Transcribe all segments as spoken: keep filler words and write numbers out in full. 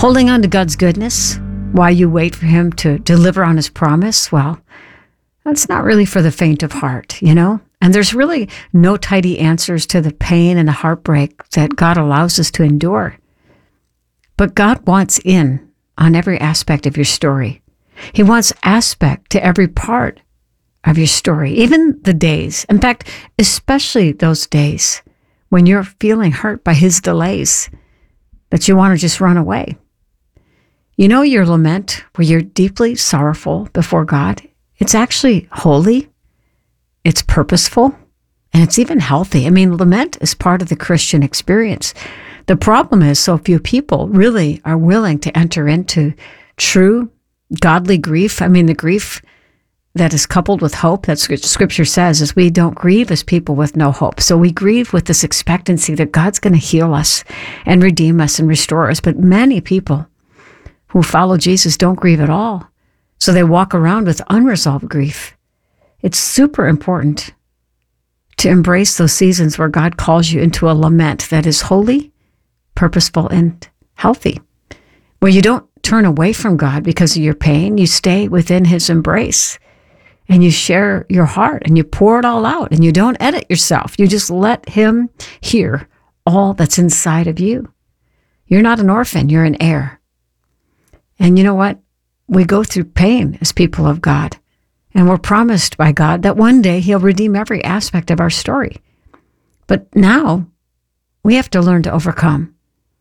Holding on to God's goodness while you wait for him to deliver on his promise, well, that's not really for the faint of heart, you know? And there's really no tidy answers to the pain and the heartbreak that God allows us to endure. But God wants in on every aspect of your story. He wants aspect to every part of your story, even the days. In fact, especially those days when you're feeling hurt by his delays, that you want to just run away. You know, your lament, where you're deeply sorrowful before God, it's actually holy, it's purposeful, and it's even healthy. I mean, lament is part of the Christian experience. The problem is so few people really are willing to enter into true godly grief. I mean, the grief that is coupled with hope, that's what Scripture says, is we don't grieve as people with no hope. So we grieve with this expectancy that God's going to heal us and redeem us and restore us. But many people who follow Jesus don't grieve at all. So they walk around with unresolved grief. It's super important to embrace those seasons where God calls you into a lament that is holy, purposeful, and healthy, where you don't turn away from God because of your pain. You stay within his embrace. And you share your heart and you pour it all out and you don't edit yourself. You just let him hear all that's inside of you. You're not an orphan, you're an heir. And you know what? We go through pain as people of God. And we're promised by God that one day he'll redeem every aspect of our story. But now we have to learn to overcome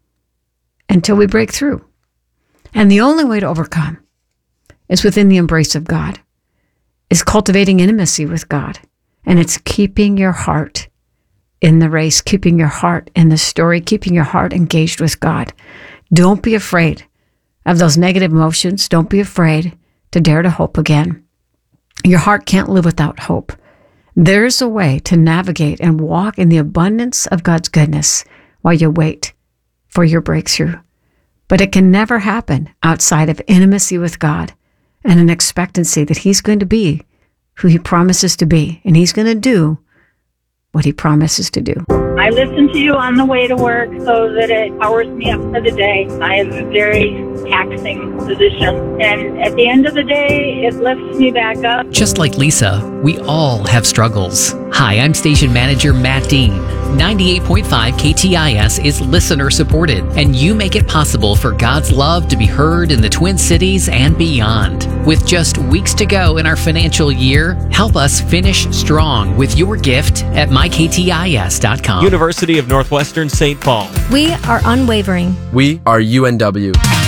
until we break through. And the only way to overcome is within the embrace of God. Is cultivating intimacy with God. And it's keeping your heart in the race, keeping your heart in the story, keeping your heart engaged with God. Don't be afraid of those negative emotions. Don't be afraid to dare to hope again. Your heart can't live without hope. There's a way to navigate and walk in the abundance of God's goodness while you wait for your breakthrough. But it can never happen outside of intimacy with God and an expectancy that he's going to be who he promises to be, and he's going to do what he promises to do. I listen to you on the way to work so that it powers me up for the day. I have a very taxing position, and at the end of the day, it lifts me back up. Just like Lisa, we all have struggles. Hi, I'm station manager Matt Dean. ninety-eight point five K T I S is listener supported, and you make it possible for God's love to be heard in the Twin Cities and beyond. With just weeks to go in our financial year, help us finish strong with your gift at my k t i s dot com. University of Northwestern Saint Paul. We are unwavering. We are U N W.